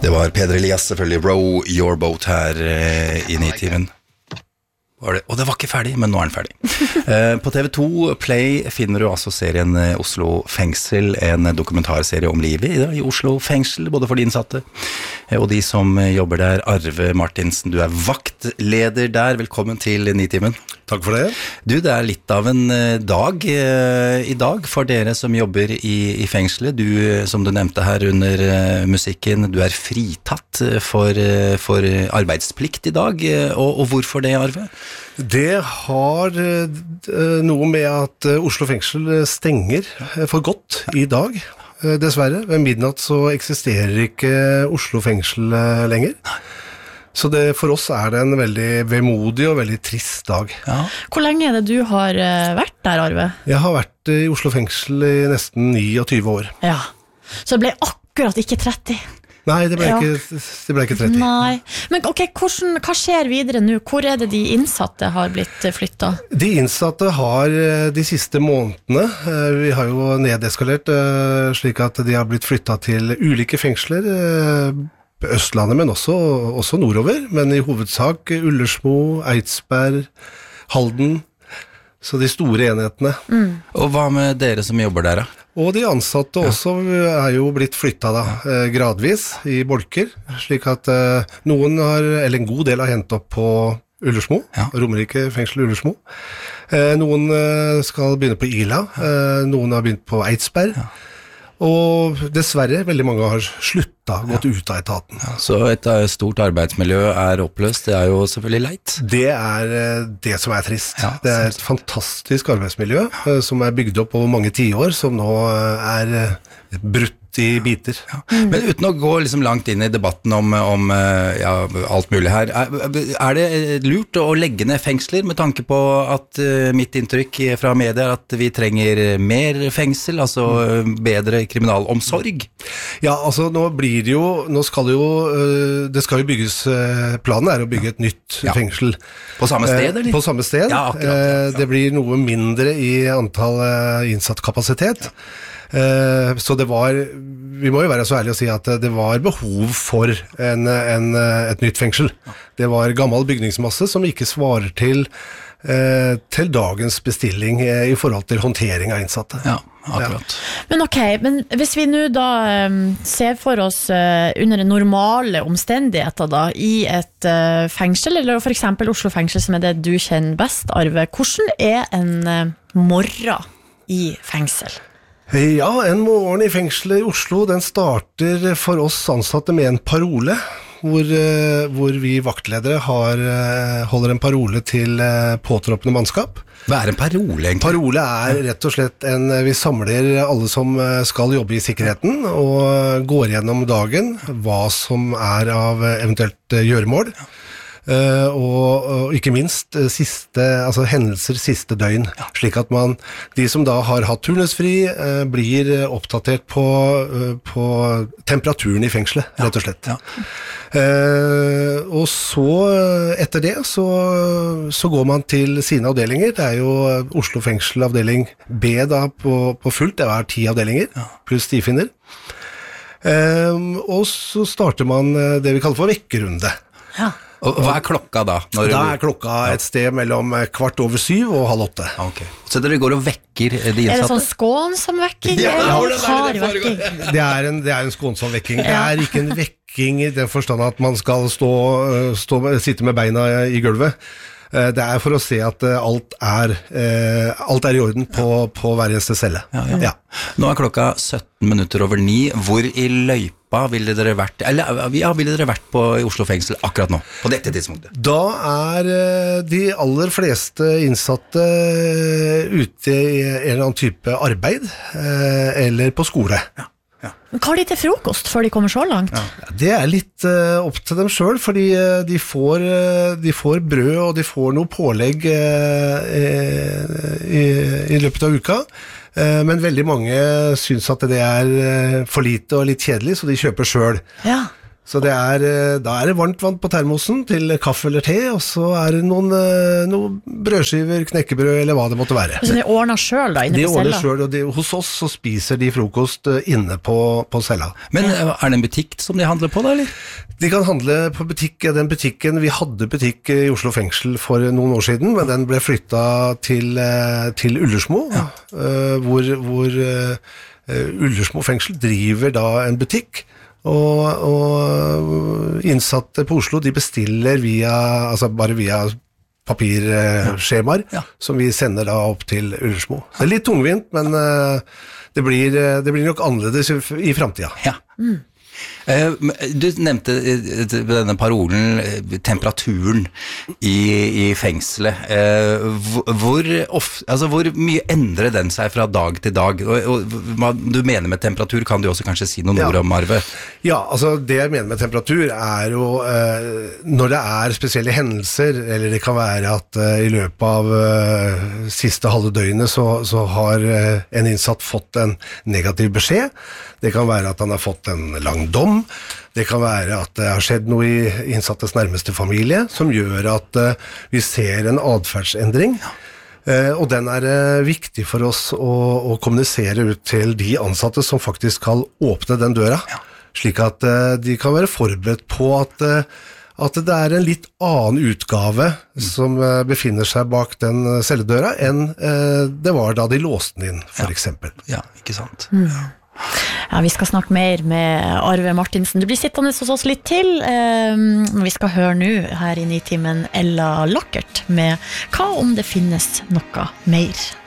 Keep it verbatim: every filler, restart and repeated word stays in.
Det var Peder Elias, selvfølgelig, Row Your Boat her eh, i Nitimen. Var det? Og det var ikke ferdig, men nå er den ferdig. eh, på T V to Play finner du altså serien Oslo Fengsel, en dokumentarserie om livet i, i Oslo Fengsel, både for de innsatte eh, og de som jobber der. Arve Martinsen, du er vaktleder der. Velkommen til Nitimen. Takk for det. Du, det er litt av en dag eh, i dag for dere som jobber i, i fengselet. Du, som du nevnte her under eh, musikken, du er fritatt for, eh, for arbeidsplikt i dag. Og, og hvorfor det, Arve? Det har eh, noe med at eh, Oslo fengsel stenger eh, for godt i dag. Eh, dessverre. Ved midnatt så eksisterer ikke Oslo fengsel eh, lenger. Så det, for oss er det en veldig vemodig og veldig trist dag. Ja. Hvor lenge er det du har vært der, Arve? Jeg har vært i Oslo fengsel i nesten niogtyve år. Ja, så det ble akkurat ikke tretti. Nei, det ble, ja. ikke, det ble ikke tretti. Nei, men ok, hvordan, hva skjer videre nå? Hvor er det de innsatte har blitt flyttet? De innsatte har de siste månedene, vi har jo nedeskalert slik at de har blitt flyttet til ulike fengsler, på Østlandet, men også, også nordover, men i hovedsak Ullersmo, Eidsberg, Halden, så de store enhetene. Mm. Og hva med dere som jobber der da? Og de ansatte ja. også er jo blitt flyttet da, eh, gradvis i bolker, slik at eh, noen har, eller en god del har hentet opp på Ullersmo, ja. Romerike fengsel Ullersmo. Eh, noen eh, skal begynne på Ila, eh, noen har begynt på Eidsberg, ja. Og dessverre, veldig mange har sluttet, gått ja. ut av etaten. Ja, så et stort arbeidsmiljø er oppløst, det er jo selvfølgelig leit. Det er det som er trist. Ja, det er et fantastisk arbeidsmiljø ja. som er bygd opp over mange tiår, som nå er brutt i biter. Ja. Men uten å gå liksom langt inn i debatten om, om ja, alt mulig her, er, er det lurt å legge ned fengsler med tanke på at uh, mitt inntrykk fra media er at vi trenger mer fengsel, altså uh, bedre kriminalomsorg? Ja, altså nå blir det jo, nå skal det jo, uh, det skal jo bygges, uh, planen er å bygge et nytt ja. fengsel. På samme sted, eller? Uh, på samme sted. Ja, akkurat. Ja. Uh, det blir noe mindre i antall uh, innsatt kapasitet. Ja. Uh, så det var, vi må jo være så ærlige å si at det var behov for en, en, et nytt fengsel. Det var gammel bygningsmasse som ikke svarer til, uh, til dagens bestilling uh, i forhold til håndtering av innsatte. Ja, akkurat. Ja. Men ok, men hvis vi nå da um, ser for oss uh, under normale omstendigheter da, i et uh, fengsel, eller for eksempel Oslo fengsel som er det du kjenner best, Arve, hvordan er en uh, morgen i fengsel? Ja, en morgen i fengselet i Oslo, den starter for oss ansatte med en parole, hvor, hvor vi vaktledere har, holder en parole til påtroppende mannskap. Hva er en parole egentlig? Parole er rett og slett en, vi samler alle som skal jobbe i sikkerheten, og går gjennom dagen hva som er av eventuelt gjøremål. Uh, og, og ikke minst uh, siste, altså hendelser siste døgn, ja. Slik at man, de som da har hatt turnusfri, uh, blir uh, oppdatert på, uh, på temperaturen i fengselet, ja. Rett og slett. Ja. Uh, og så, uh, etter det, så, så går man til sine avdelinger. Det er jo Oslo fengsel avdeling B da på, på fullt, det er ti avdelinger, ja. Pluss stifinner. Uh, og så starter man uh, det vi kaller for vekkerunde. Ja. Og hva er klokka da? Når da er klokka et sted mellom kvart over syv og halv åtte. Okay. Så dere går og vekker de innsatte? Er det sånn skånsom vekking? Ja, eller det, hard det, vekking? det, er en, det er en skånsom vekking. Det er ikke en vekking i den forstand at man skal stå, stå, sitte med beina i gulvet. Det er for å se at alt er, alt er i orden på, på hver eneste celle. Ja, ja. Ja. Nå er klokka sytten minutter over ni. Hvor i løypa ville dere vært, eller ja, ville dere vært på i Oslo fengsel akkurat nå, på dette tidspunktet? Da er de aller fleste innsatte ute i en eller annen type arbeid, eller på skole. Ja. Ja. Men hva har de til frokost før de kommer så langt? Ja. Det er litt uh, opp til dem selv, fordi uh, de, får, uh, de får brød og de får noe pålegg uh, i, i løpet av uka, uh, men veldig mange synes at det er uh, for lite og litt kjedelig, så de kjøper selv. Ja. Så det er, da er det varmt vann på termosen til kaffe eller te, og så er det noen, noen brødskiver, knekkebrød eller hva det måtte være. Så de ordner selv da, inne de på cella? De ordner selv, og de, hos oss så spiser de frokost inne på, på cella. Men er det en butikk som de handler på da, eller? De kan handle på butikk, den butikken, vi hadde butikk i Oslo fengsel for noen år siden, men den ble flyttet til, til Ullersmo, ja. hvor, hvor Ullersmo fengsel driver da en butikk, Og, og innsatte på Oslo, de bestiller via, altså bare via papirskjemaer, ja. Som vi sender da opp til Ullersmo. Det er litt tungvint, men det blir, det blir nok annerledes i fremtiden. Ja. Mm. Du nevnte denne parolen, temperaturen i, i fengselet. Hvor, ofte, altså hvor mye endrer den seg fra dag til dag? Og, og, hva du mener med temperatur, kan du også kanskje si noen ja. ord om, Arve? Ja, altså det jeg mener med temperatur er jo eh, når det er spesielle hendelser, eller det kan være at eh, i løpet av eh, siste halve døgnet så, så har eh, en innsatt fått en negativ beskjed. Det kan være at han har fått en lang dom. Det kan være at det har skjedd noe i innsattes nærmeste familie som gjør at uh, vi ser en adferdsendring. Uh, og den er uh, viktig for oss å, å kommunisere ut til de ansatte som faktisk skal åpne den døra, ja. Slik at uh, de kan være forberedt på at, uh, at det er en litt annen utgave mm. som uh, befinner seg bak den celledøra enn uh, det var da de låste den inn, for ja. eksempel. Ja, ikke sant. Mm. Ja, vi skal snakke mer med Arve Martinsen. Du blir sittende hos oss litt til. Um, vi skal høre nå her i Nitimen Ella Lackert med Hva om det finnes noe mer?